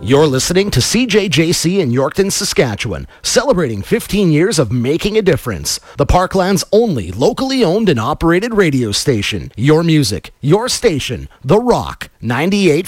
You're listening to CJJC in Yorkton, Saskatchewan, celebrating 15 years of making a difference. The Parkland's only locally owned and operated radio station. Your music, your station, The Rock, 98.